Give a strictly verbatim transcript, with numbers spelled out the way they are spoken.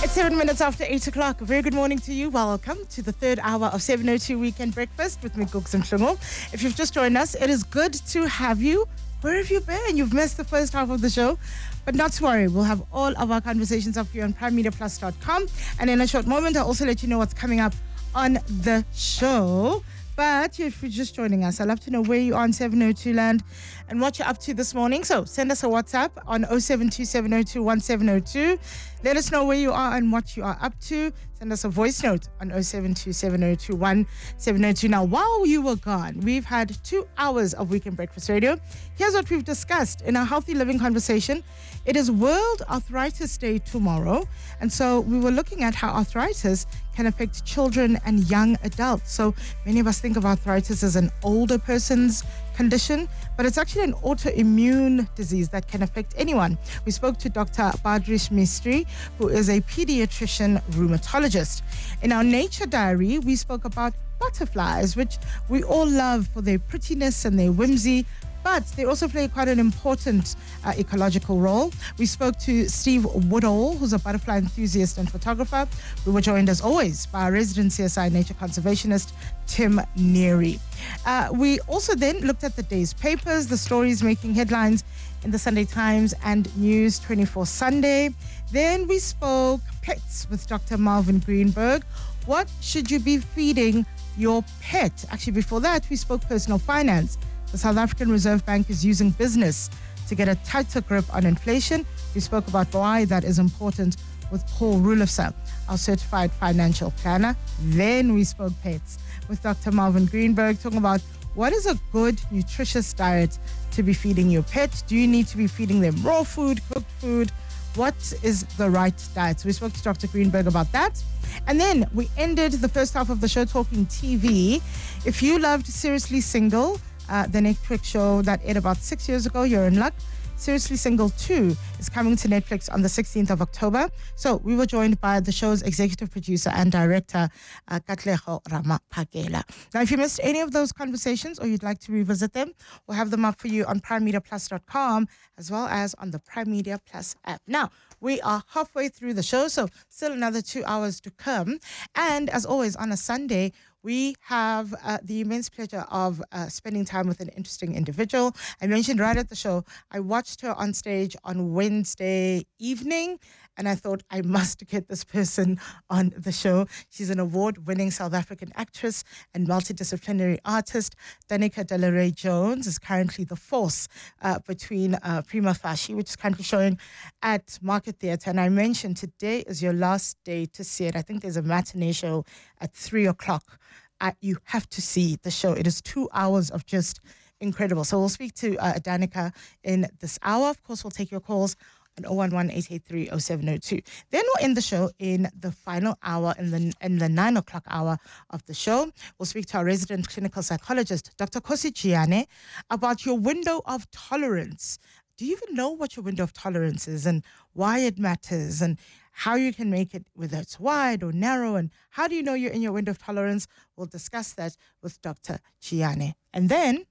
It's seven minutes after eight o'clock. A very good morning to you. Welcome to the third hour of seven oh two Weekend Breakfast with me, Cooks and Mhlungu. If you've just joined us, it is good to have you. Where have you been? You've missed the first half of the show. But not to worry, we'll have all of our conversations up for you on prime media plus dot com. And in a short moment, I'll also let you know what's coming up on the show. But if you're just joining us, I'd love to know where you are on seven oh two land and what you're up to this morning. So send us a WhatsApp on oh seven two seven oh two one seven oh two. Let us know where you are and what you are up to. Send us a voice note on oh seven two seven oh two one seven oh two. Now, while you were gone, we've had two hours of Weekend Breakfast Radio. Here's what we've discussed in our Healthy Living conversation. It is World Arthritis Day tomorrow. And so we were looking at how arthritis can affect children and young adults. So many of us think of arthritis as an older person's condition, but it's actually an autoimmune disease that can affect anyone. We spoke to Doctor Badrish Mistry, who is a pediatrician rheumatologist. In our nature diary, we spoke about butterflies, which we all love for their prettiness and their whimsy, but they also play quite an important uh, ecological role. We spoke to Steve Woodall, who's a butterfly enthusiast and photographer. We were joined, as always, by our resident C S I nature conservationist, Tim Neary. Uh, we also then looked at the day's papers, the stories making headlines in the Sunday Times and News twenty-four Sunday. Then we spoke pets with Doctor Marvin Greenberg. What should you be feeding your pet? Actually, before that, we spoke personal finance. The South African Reserve Bank is using business to get a tighter grip on inflation. We spoke about why that is important with Paul Rulofsa, our certified financial planner. Then we spoke pets with Doctor Marvin Greenberg, talking about what is a good, nutritious diet to be feeding your pet. Do you need to be feeding them raw food, cooked food? What is the right diet? So we spoke to Doctor Greenberg about that. And then we ended the first half of the show talking T V. If you loved Seriously Single, Uh, the Netflix show that aired about six years ago, you're in luck. Seriously Single two is coming to Netflix on the sixteenth of October. So we were joined by the show's executive producer and director, uh, Katlego Ramaphakela. Now, if you missed any of those conversations or you'd like to revisit them, we'll have them up for you on prime media plus dot com as well as on the Prime Media Plus app. Now, we are halfway through the show, so still another two hours to come. And as always, on a Sunday, we have uh, the immense pleasure of uh, spending time with an interesting individual. I mentioned right at the show, I watched her on stage on Wednesday evening, and I thought I must get this person on the show. She's an award-winning South African actress and multidisciplinary artist. Danica Delaray Jones is currently the force uh, between uh, Prima Facie, which is currently showing at Market Theatre. And I mentioned today is your last day to see it. I think there's a matinee show at three o'clock. Uh, you have to see the show. It is two hours of just incredible. So we'll speak to uh, Danica in this hour. Of course, we'll take your calls on oh one one, eight eight three, oh seven oh two. Then we'll end the show in the final hour, in the in the nine o'clock hour of the show. We'll speak to our resident clinical psychologist, Doctor Kosi Chiane, about your window of tolerance. Do you even know what your window of tolerance is and why it matters and how you can make it, whether it's wide or narrow, and how do you know you're in your window of tolerance? We'll discuss that with Doctor Chiane. And then